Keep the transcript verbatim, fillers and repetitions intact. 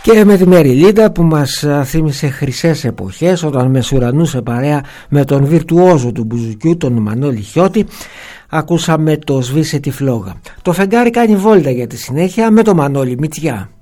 Και με τη Μεριλίντα που μας θύμισε χρυσές εποχές όταν μεσουρανούσε παρέα με τον βιρτουόζο του μπουζουκιού, τον Μανώλη Χιώτη, ακούσαμε το «Σβήσε τη φλόγα». Το φεγγάρι κάνει βόλτα για τη συνέχεια με τον Μανώλη Μητσιά.